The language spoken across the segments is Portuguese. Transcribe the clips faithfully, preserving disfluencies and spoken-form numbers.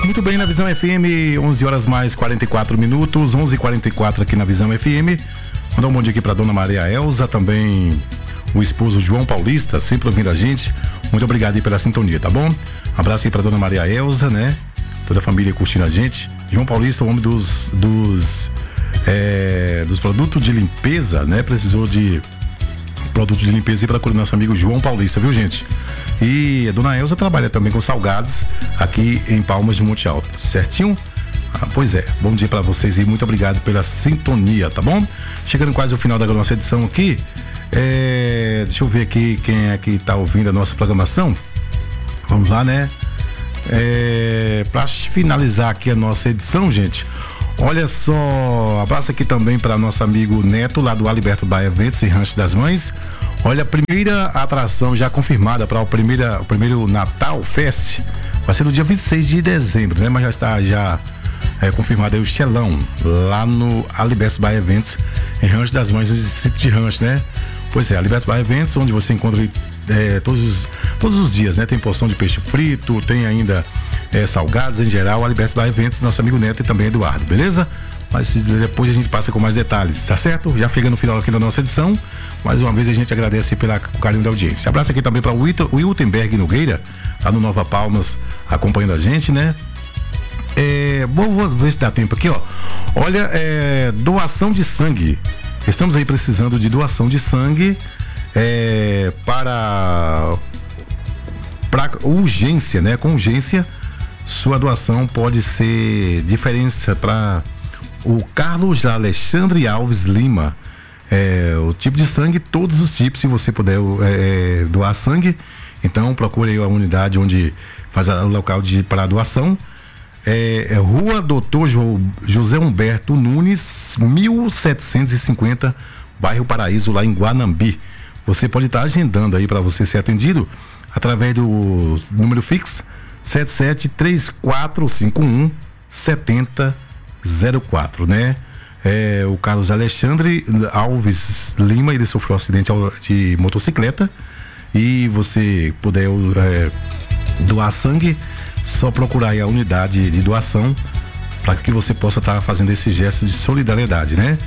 Muito bem, na Visão F M, onze horas mais quarenta e quatro minutos, onze e quarenta e quatro aqui na Visão F M. Mandar um bom dia aqui pra dona Maria Elza, também o esposo João Paulista, sempre ouvindo a gente. Muito obrigado aí pela sintonia, tá bom? Abraço aí pra dona Maria Elza, né? Toda a família curtindo a gente. João Paulista, o homem dos dos, é, dos produtos de limpeza, né? Precisou de produto de limpeza aí para o nosso amigo João Paulista, viu, gente? E a dona Elza trabalha também com salgados aqui em Palmas de Monte Alto, certinho? Ah, pois é, bom dia para vocês e muito obrigado pela sintonia, tá bom? Chegando quase ao final da nossa edição aqui, é, deixa eu ver aqui quem é que tá ouvindo a nossa programação. Vamos lá, né? É, para finalizar aqui a nossa edição, gente, olha só, abraço aqui também para nosso amigo Neto, lá do Aliberto Baia Eventos e Rancho das Mães. Olha, a primeira atração já confirmada para o, primeira, o primeiro Natal Fest vai ser no dia vinte e seis de dezembro, né? Mas já está já é, confirmado aí o Xelão, lá no Aliberto Baia Eventos, em Rancho das Mães, no distrito de Rancho, né? Pois é, Aliberto Baia Eventos, onde você encontra é, todos, os, todos os dias, né? Tem porção de peixe frito, tem ainda é, salgados em geral. Aliberto Baia Eventos, nosso amigo Neto e também Eduardo, beleza? Mas depois a gente passa com mais detalhes, tá certo? Já chegando no final aqui da nossa edição, mais uma vez a gente agradece pelo carinho da audiência. Abraço aqui também para o Wiltenberg Nogueira, lá no Nova Palmas, acompanhando a gente, né? É, bom, vou ver se dá tempo aqui, ó. Olha, é, doação de sangue. Estamos aí precisando de doação de sangue é, para, para urgência, né? Com urgência, sua doação pode ser diferença para o Carlos Alexandre Alves Lima. É, o tipo de sangue, todos os tipos, se você puder é, doar sangue, então procure aí a unidade onde faz o local de para doação. É, é Rua Doutor Jo, José Humberto Nunes, mil setecentos e cinquenta, bairro Paraíso, lá em Guanambi. Você pode estar agendando aí para você ser atendido através do número fixo sete sete três quatro cinco um sete zero zero quatro, né? É, o Carlos Alexandre Alves Lima, ele sofreu um acidente de motocicleta e você puder é, doar sangue, só procurar aí a unidade de doação para que você possa estar tá fazendo esse gesto de solidariedade, né?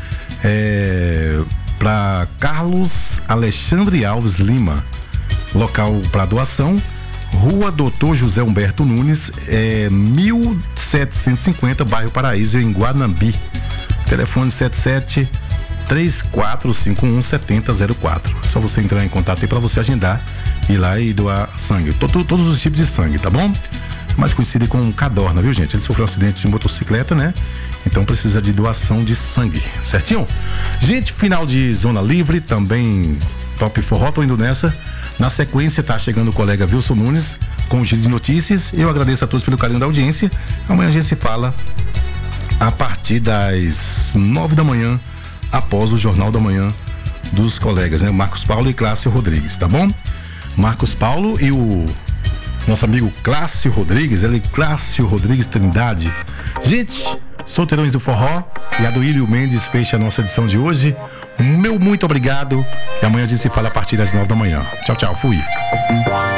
É, para Carlos Alexandre Alves Lima, local para doação, Rua Doutor José Humberto Nunes, é, mil setecentos e cinquenta, bairro Paraíso, em Guanambi. Telefone sete sete três quatro cinco um sete zero zero quatro. É só você entrar em contato aí para você agendar, ir lá e doar sangue. Todo, todos os tipos de sangue, tá bom? Mais conhecido como Cadorna, viu, gente? Ele sofreu um acidente de motocicleta, né? Então precisa de doação de sangue, certinho? Gente, final de Zona Livre, também Top Forró, tô indo nessa. Na sequência tá chegando o colega Wilson Nunes com o Giro de Notícias. Eu agradeço a todos pelo carinho da audiência. Amanhã a gente se fala a partir das nove da manhã, após o Jornal da Manhã dos colegas, né? Marcos Paulo e Clássio Rodrigues, tá bom? Marcos Paulo e o nosso amigo Clássio Rodrigues, ele Clássio Rodrigues Trindade. Gente, solteirões do forró e a do Ilho Mendes fecha a nossa edição de hoje. Meu muito obrigado e amanhã a gente se fala a partir das nove da manhã. Tchau, tchau, fui.